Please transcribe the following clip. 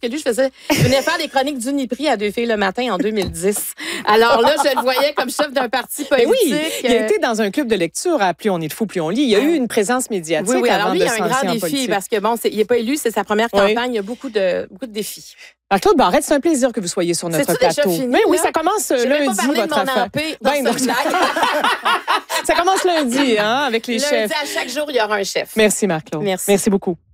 que lui, je venais faire des chroniques d'Uniprix à Deux filles le matin en 2010. Alors là, je le voyais comme chef d'un parti politique. Mais oui, il a été dans un club de lecture à Plus on est de fou, plus on lit. Il y a eu une présence médiatique oui, avant alors lui, de il y a un grand défi politique. parce que bon, il n'est pas élu, c'est sa première campagne. Il y a beaucoup de défis. Alors, Claude Barrette, c'est un plaisir que vous soyez sur notre plateau. Déjà fini, mais oui, là? ça commence lundi, pas parlé votre de mon affaire. empire dans cette blague. Ça commence lundi, hein, avec les chefs. Lundi, à chaque jour, il y aura un chef. Merci, Marc-Claude. Merci. Merci beaucoup.